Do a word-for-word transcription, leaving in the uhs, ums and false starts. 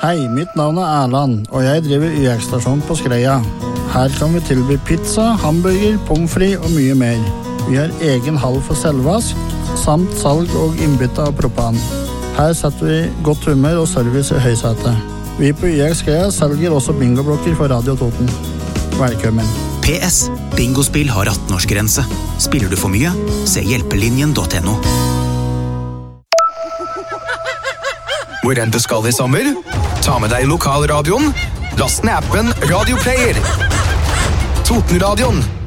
Hei, mitt navn er Erland, og jeg driver Y X-stasjon på Skreia. Her kan vi tilby pizza, hamburger, pommes frites og mye mer. Vi har egen hall for selvvask, samt salg og innbytte av propan. Her setter vi godt humør og service i høysetet. Vi på Y X Skreia selger også bingoblokker for Radio Toten. Velkommen. P S. Bingospill har atten-årsgrense. Spiller du for mye? Se hjelpelinjen punktum no. Hvor enn du skal i sommer? Ta med deg lokalradioen. Last ned appen Radio Player. Totenradioen.